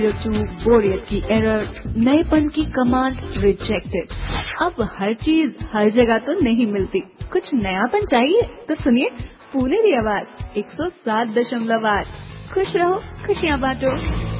To बोरियत की error, नएपन की कमांड रिजेक्टेड। अब हर चीज हर जगह तो नहीं मिलती, कुछ नयापन चाहिए तो सुनिए पुनेरी आवाज 107.8। खुश रहो, खुशियाँ बांटो।